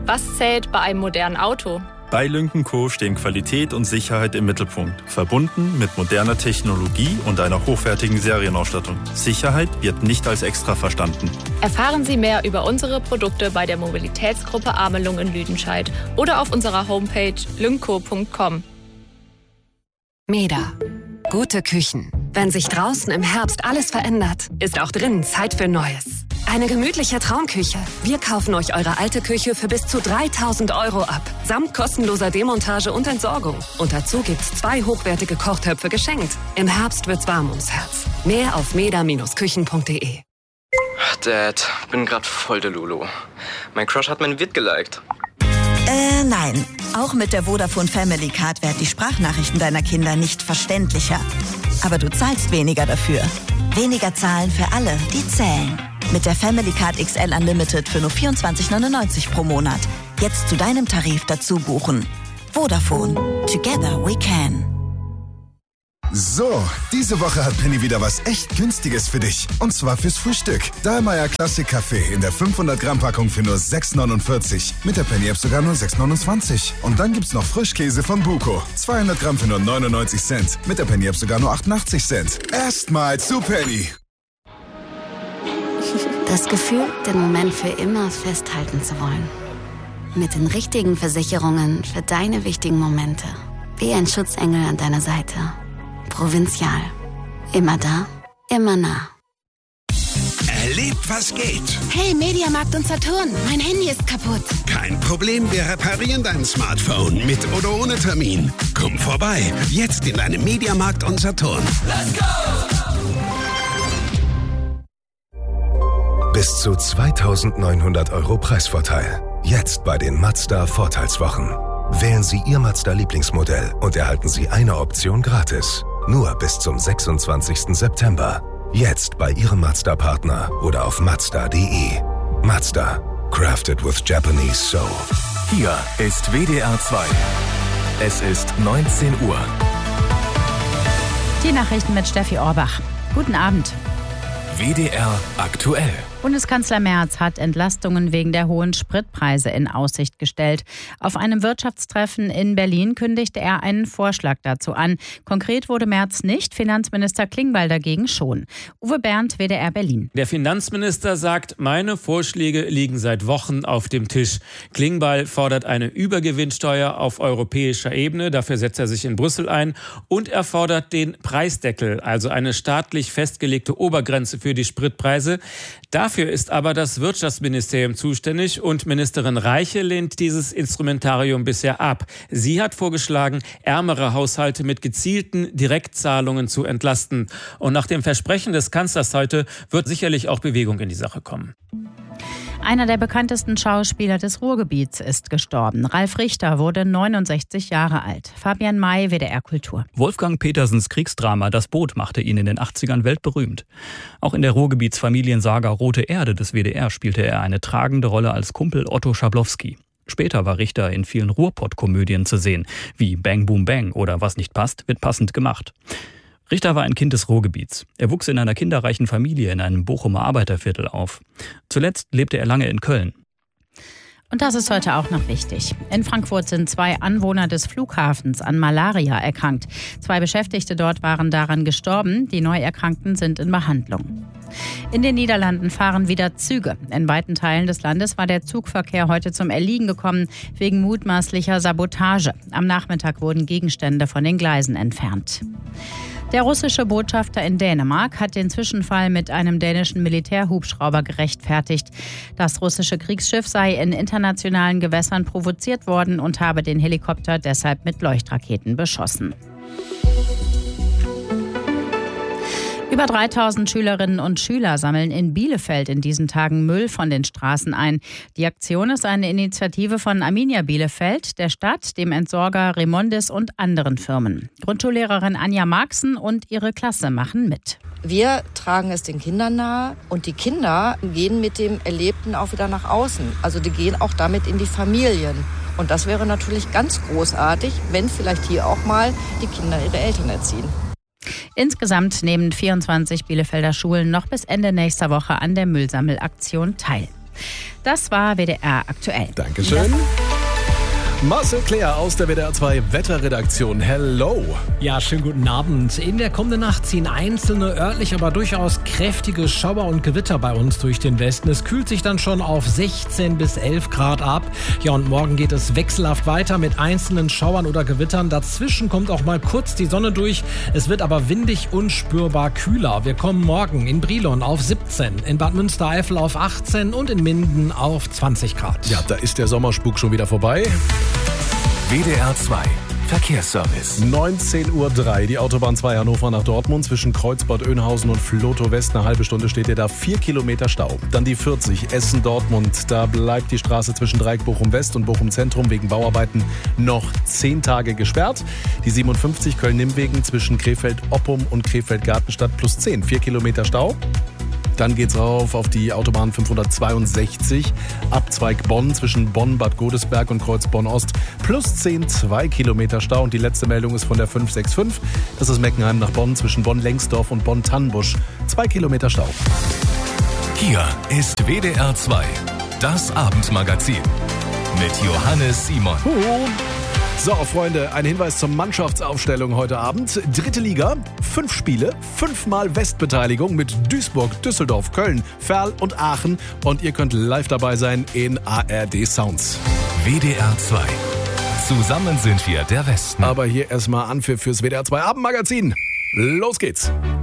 Was zählt bei einem modernen Auto? Bei Lynk & Co. stehen Qualität und Sicherheit im Mittelpunkt, verbunden mit moderner Technologie und einer hochwertigen Serienausstattung. Sicherheit wird nicht als extra verstanden. Erfahren Sie mehr über unsere Produkte bei der Mobilitätsgruppe Amelung in Lüdenscheid oder auf unserer Homepage lynkco.com. MEDA. Gute Küchen. Wenn sich draußen im Herbst alles verändert, ist auch drinnen Zeit für Neues. Eine gemütliche Traumküche. Wir kaufen euch eure alte Küche für bis zu 3.000 € ab. Samt kostenloser Demontage und Entsorgung. Und dazu gibt's 2 hochwertige Kochtöpfe geschenkt. Im Herbst wird's warm ums Herz. Mehr auf meda-küchen.de. Dad, bin grad voll der Lulu. Mein Crush hat mein Vid geliked. Nein. Auch mit der Vodafone Family Card werden die Sprachnachrichten deiner Kinder nicht verständlicher. Aber du zahlst weniger dafür. Weniger zahlen für alle, die zählen. Mit der Family Card XL Unlimited für nur 24,99 € pro Monat. Jetzt zu deinem Tarif dazu buchen. Vodafone. Together we can. So, diese Woche hat Penny wieder was echt Günstiges für dich. Und zwar fürs Frühstück. Dahlmeier Classic Kaffee in der 500 Gramm Packung für nur 6,49. Mit der Penny App sogar nur 6,29. Und dann gibt's noch Frischkäse von Buko. 200 Gramm für nur 99 Cent. Mit der Penny App sogar nur 88 Cent. Erstmal zu Penny. Das Gefühl, den Moment für immer festhalten zu wollen. Mit den richtigen Versicherungen für deine wichtigen Momente. Wie ein Schutzengel an deiner Seite. Provinzial. Immer da, immer nah. Erlebt, was geht. Hey, Mediamarkt und Saturn, mein Handy ist kaputt. Kein Problem, wir reparieren dein Smartphone mit oder ohne Termin. Komm vorbei, jetzt in deinem Mediamarkt und Saturn. Let's go! Bis zu 2.900 € Preisvorteil. Jetzt bei den Mazda Vorteilswochen. Wählen Sie Ihr Mazda-Lieblingsmodell und erhalten Sie eine Option gratis. Nur bis zum 26. September. Jetzt bei Ihrem Mazda-Partner oder auf Mazda.de. Mazda. Crafted with Japanese Soul. Hier ist WDR 2. Es ist 19 Uhr. Die Nachrichten mit Steffi Orbach. Guten Abend. WDR aktuell. Bundeskanzler Merz hat Entlastungen wegen der hohen Spritpreise in Aussicht gestellt. Auf einem Wirtschaftstreffen in Berlin kündigte er einen Vorschlag dazu an. Konkret wurde Merz nicht, Finanzminister Klingbeil dagegen schon. Uwe Berndt, WDR Berlin. Der Finanzminister sagt, meine Vorschläge liegen seit Wochen auf dem Tisch. Klingbeil fordert eine Übergewinnsteuer auf europäischer Ebene, dafür setzt er sich in Brüssel ein. Und er fordert den Preisdeckel, also eine staatlich festgelegte Obergrenze für die Spritpreise. Dafür ist aber das Wirtschaftsministerium zuständig und Ministerin Reiche lehnt dieses Instrumentarium bisher ab. Sie hat vorgeschlagen, ärmere Haushalte mit gezielten Direktzahlungen zu entlasten. Und nach dem Versprechen des Kanzlers heute wird sicherlich auch Bewegung in die Sache kommen. Einer der bekanntesten Schauspieler des Ruhrgebiets ist gestorben. Ralf Richter wurde 69 Jahre alt. Fabian May, WDR Kultur. Wolfgang Petersens Kriegsdrama Das Boot machte ihn in den 80ern weltberühmt. Auch in der Ruhrgebietsfamiliensaga Rote Erde des WDR spielte er eine tragende Rolle als Kumpel Otto Schablowski. Später war Richter in vielen Ruhrpott-Komödien zu sehen, wie Bang Boom Bang oder Was nicht passt, wird passend gemacht. Richter war ein Kind des Ruhrgebiets. Er wuchs in einer kinderreichen Familie in einem Bochumer Arbeiterviertel auf. Zuletzt lebte er lange in Köln. Und das ist heute auch noch wichtig. In Frankfurt sind 2 Anwohner des Flughafens an Malaria erkrankt. 2 Beschäftigte dort waren daran gestorben. Die Neuerkrankten sind in Behandlung. In den Niederlanden fahren wieder Züge. In weiten Teilen des Landes war der Zugverkehr heute zum Erliegen gekommen, wegen mutmaßlicher Sabotage. Am Nachmittag wurden Gegenstände von den Gleisen entfernt. Der russische Botschafter in Dänemark hat den Zwischenfall mit einem dänischen Militärhubschrauber gerechtfertigt. Das russische Kriegsschiff sei in internationalen Gewässern provoziert worden und habe den Helikopter deshalb mit Leuchtraketen beschossen. Über 3.000 Schülerinnen und Schüler sammeln in Bielefeld in diesen Tagen Müll von den Straßen ein. Die Aktion ist eine Initiative von Arminia Bielefeld, der Stadt, dem Entsorger Remondis und anderen Firmen. Grundschullehrerin Anja Marxen und ihre Klasse machen mit. Wir tragen es den Kindern nahe und die Kinder gehen mit dem Erlebten auch wieder nach außen. Also die gehen auch damit in die Familien. Und das wäre natürlich ganz großartig, wenn vielleicht hier auch mal die Kinder ihre Eltern erziehen. Insgesamt nehmen 24 Bielefelder Schulen noch bis Ende nächster Woche an der Müllsammelaktion teil. Das war WDR aktuell. Dankeschön. Marcel Claire aus der WDR 2 Wetterredaktion. Hello. Ja, schönen guten Abend. In der kommenden Nacht ziehen einzelne örtlich, aber durchaus kräftige Schauer und Gewitter bei uns durch den Westen. Es kühlt sich dann schon auf 16 bis 11 Grad ab. Ja, und morgen geht es wechselhaft weiter mit einzelnen Schauern oder Gewittern. Dazwischen kommt auch mal kurz die Sonne durch. Es wird aber windig und spürbar kühler. Wir kommen morgen in Brilon auf 17, in Bad Münstereifel auf 18 und in Minden auf 20 Grad. Ja, da ist der Sommerspuk schon wieder vorbei. WDR 2 Verkehrsservice. 19:03 Uhr. Die Autobahn 2 Hannover nach Dortmund zwischen Kreuzbad Oeynhausen und Flotow West. Eine halbe Stunde steht ihr da, 4 Kilometer Stau. Dann die 40 Essen-Dortmund. Da bleibt die Straße zwischen Dreieck Bochum West und Bochum Zentrum wegen Bauarbeiten noch 10 Tage gesperrt. Die 57 Köln-Nimwegen zwischen Krefeld-Oppum und Krefeld-Gartenstadt plus 10. 4 Kilometer Stau. Dann geht's rauf auf die Autobahn 562, Abzweig Bonn zwischen Bonn-Bad Godesberg und Kreuz Bonn-Ost, plus 10, 2 Kilometer Stau. Und die letzte Meldung ist von der 565, das ist Meckenheim nach Bonn zwischen Bonn-Lengsdorf und Bonn-Tannenbusch, 2 Kilometer Stau. Hier ist WDR 2, das Abendmagazin mit Johannes Simon. So, Freunde, ein Hinweis zur Mannschaftsaufstellung heute Abend. 3. Liga, 5 Spiele, 5-mal Westbeteiligung mit Duisburg, Düsseldorf, Köln, Verl und Aachen. Und ihr könnt live dabei sein in ARD Sounds. WDR 2. Zusammen sind wir der Westen. Aber hier erstmal Anpfiff fürs WDR 2 Abendmagazin. Los geht's.